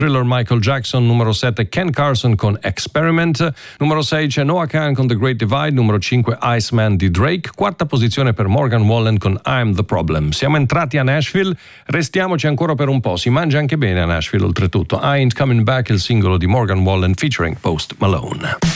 Thriller Michael Jackson. Numero 7 Ken Carson con Experiment. Numero 6 c'è Noah Kahan con The Great Divide. Numero 5 Iceman di Drake. Quarta posizione per Morgan Wallen con I'm the Problem. Siamo entrati a Nashville, restiamoci ancora per un po'. Si mangia anche bene a Nashville oltretutto. I Ain't Coming Back, il singolo di Morgan Wallen featuring Post Malone.